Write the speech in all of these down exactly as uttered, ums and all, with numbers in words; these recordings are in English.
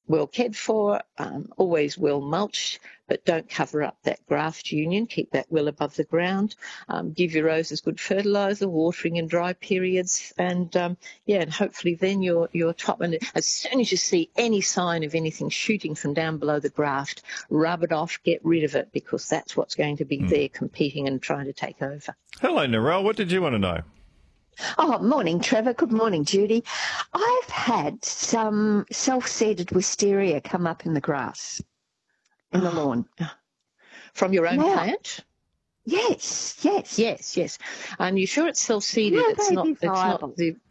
well cared for, um, always well mulched, but don't cover up that graft union. Keep that well above the ground. Um, give your roses good fertiliser, watering in dry periods, and um, yeah, and hopefully then your your top. And as soon as you see any sign of anything shooting from down below the graft, rub it off, get rid of it, because that's what's going to be Mm. there competing and trying to take over. Hello, Narelle. What did you want to know? Oh, morning, Trevor. Good morning, Judy. I've had some self-seeded wisteria come up in the grass, in the lawn. From your own Now, plant? Yes, yes. Yes, yes. And you're sure it's self-seeded? Will It's they not. be It's viable? not the.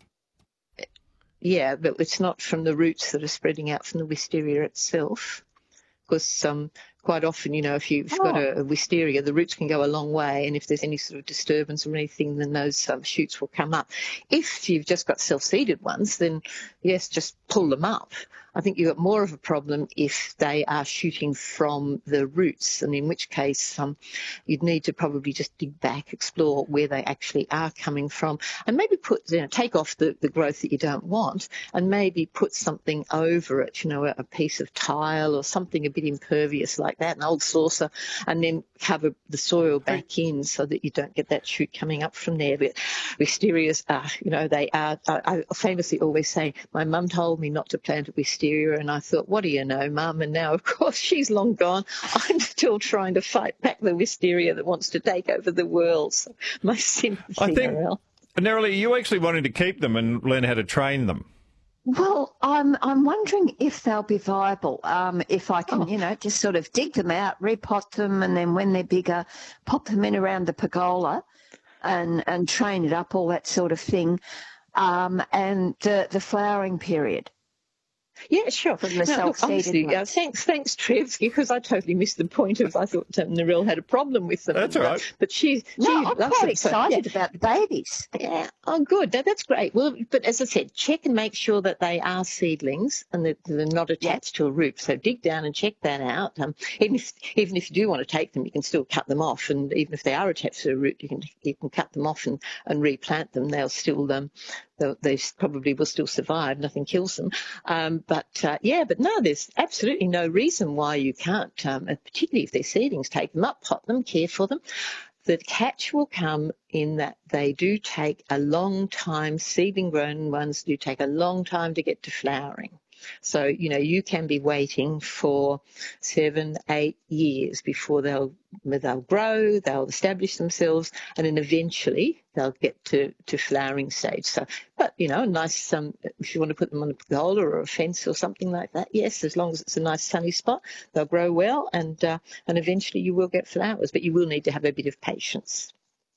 Yeah, but it's not from the roots that are spreading out from the wisteria itself. Because um, quite often, you know, if you've Oh. got a, a wisteria, the roots can go a long way, and if there's any sort of disturbance or anything, then those um, shoots will come up. If you've just got self-seeded ones, then yes, just pull them up. I think you've got more of a problem if they are shooting from the roots, and in which case um, you'd need to probably just dig back, explore where they actually are coming from, and maybe put, you know, take off the, the growth that you don't want, and maybe put something over it, you know, a, a piece of tile or something a bit impervious like that, an old saucer, and then cover the soil back in so that you don't get that shoot coming up from there. But wisterias are, you know, they are, I, I famously always say, my mum told me not to plant a wisteria, and I thought, what do you know, Mum? And now, of course, she's long gone. I'm still trying to fight back the wisteria that wants to take over the world. So my sympathy, I think, Narelle. Narelle, you actually wanted to keep them and learn how to train them. Well, I'm I'm wondering if they'll be viable. Um, if I can, Oh. you know, just sort of dig them out, repot them, and then when they're bigger, pop them in around the pergola, and and train it up, all that sort of thing. Um, and the the flowering period. Yeah, sure. From the No, look, self-seeded honestly, uh, ones. thanks, thanks, Trev, because I totally missed the point of I thought um, Narelle had a problem with them. That's all But- right. But she, she No, I'm loves quite them, so, yeah. excited about the babies. Yeah, oh, good. That, that's great. Well, but as I said, check and make sure that they are seedlings and that they're not attached to a root. So dig down and check that out. Um, even if even if you do want to take them, you can still cut them off. And even if they are attached to a root, you can you can cut them off and, and replant them. They'll still um, they'll, they probably will still survive. Nothing kills them. Um, but uh, yeah, but no, there's absolutely no reason why you can't. Um, and particularly if they're seedlings, take them up, pot them, care for them. The catch will come in that they do take a long time, seedling grown ones do take a long time to get to flowering. So, you know, you can be waiting for seven, eight years before they'll they'll grow, they'll establish themselves, and then eventually they'll get to, to flowering stage. So, but, you know, a nice, um, if you want to put them on a pergola or a fence or something like that, yes, as long as it's a nice sunny spot, they'll grow well, and uh, and eventually you will get flowers, but you will need to have a bit of patience.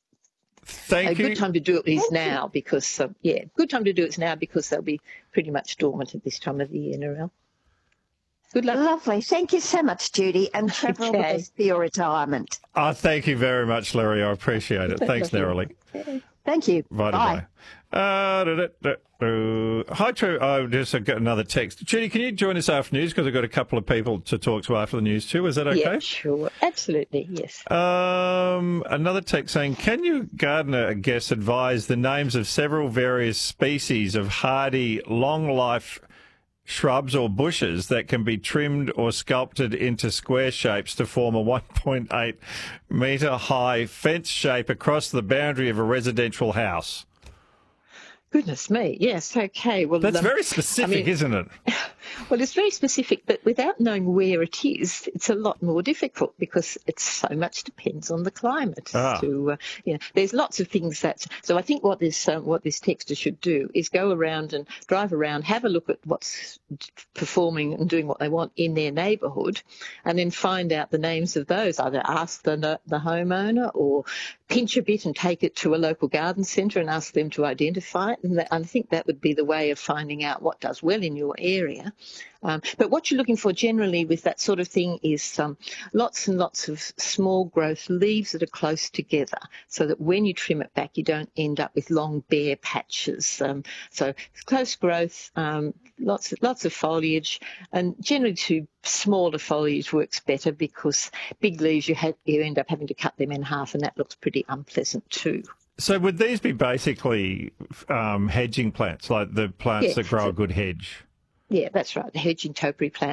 Thank a you. good time to do it is Thank now because, um, yeah, good time to do it is now because they'll be pretty much dormant at this time of the year, Narelle. Good luck. Lovely. Thank you so much, Judy. And Trevor, all the Okay. best for your retirement. Oh, thank you very much, Larry. I appreciate it. Thanks, Narelle. Thank you. Bye. Bye. Uh, da, da, da, da. Hi, True. Oh, just got another text. Judy, can you join us after news? Because I've got a couple of people to talk to after the news too. Is that okay? Yeah, sure. Absolutely, yes. Um, another text saying, can you, gardener, I guess, advise the names of several various species of hardy, long-life shrubs or bushes that can be trimmed or sculpted into square shapes to form a one point eight metre high fence shape across the boundary of a residential house? Goodness me. Yes, okay. Well, That's um, very specific, I mean, isn't it? Well, it's very specific, but without knowing where it is, it's a lot more difficult because it so much depends on the climate. Ah. To, uh, you know, there's lots of things that. So I think what this um, what this texter should do is go around and drive around, have a look at what's performing and doing what they want in their neighbourhood, and then find out the names of those. Either ask the the homeowner or pinch a bit and take it to a local garden centre and ask them to identify it. And that, I think that would be the way of finding out what does well in your area. Um, but what you're looking for generally with that sort of thing is um, lots and lots of small growth leaves that are close together so that when you trim it back, you don't end up with long bare patches. Um, so close growth, um, lots, of, lots of foliage, and generally to smaller foliage works better because big leaves, you, ha- you end up having to cut them in half, and that looks pretty unpleasant too. So would these be basically um, hedging plants, like the plants Yeah. that grow a good hedge? Yeah, that's right, the hedging topiary plant.